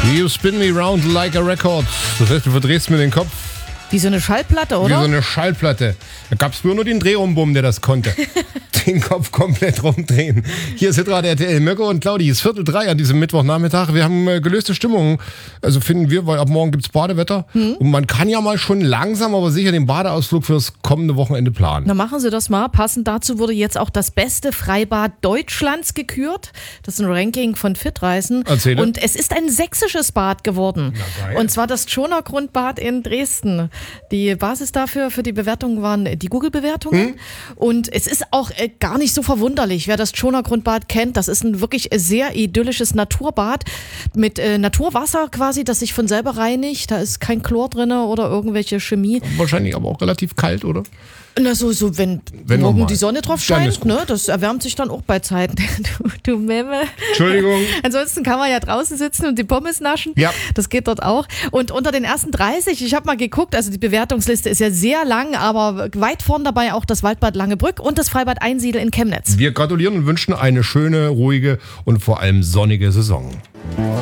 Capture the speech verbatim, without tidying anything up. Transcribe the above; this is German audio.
You spin me round like a record. Das heißt, du verdrehst mir den Kopf. Wie so eine Schallplatte, oder? Wie so eine Schallplatte. Da gab es früher nur den Drehrumbum, der das konnte. Den Kopf komplett rumdrehen. Hier ist Hitradio R T L. Mirko und Claudi, es ist Viertel drei an diesem Mittwochnachmittag. Wir haben äh, gelöste Stimmung. Also finden wir, weil ab morgen gibt es Badewetter. Hm. Und man kann ja mal schon langsam, aber sicher den Badeausflug fürs kommende Wochenende planen. Na, machen Sie das mal. Passend dazu wurde jetzt auch das beste Freibad Deutschlands gekürt. Das ist ein Ranking von Fitreisen. Erzähle. Und es ist ein sächsisches Bad geworden. Na, geil. Und zwar das Tschoner-Grundbad in Dresden. Die Basis dafür, für die Bewertung waren die Google-Bewertungen. Hm? Und es ist auch äh, gar nicht so verwunderlich. Wer das Tschoner-Grundbad kennt, das ist ein wirklich sehr idyllisches Naturbad mit äh, Naturwasser quasi, das sich von selber reinigt. Da ist kein Chlor drin oder irgendwelche Chemie. Wahrscheinlich aber auch relativ kalt, oder? Na, so, so wenn, wenn morgen normal. die Sonne drauf scheint, ne, das erwärmt sich dann auch bei Zeiten. Du, du Memme. Entschuldigung. Ansonsten kann man ja draußen sitzen und die Pommes naschen. Ja. Das geht dort auch. Und unter den ersten dreißig, ich habe mal geguckt, also die Bewertungsliste ist ja sehr lang, aber weit vorn dabei auch das Waldbad Langebrück und das Freibad Einsiedel in Chemnitz. Wir gratulieren und wünschen eine schöne, ruhige und vor allem sonnige Saison.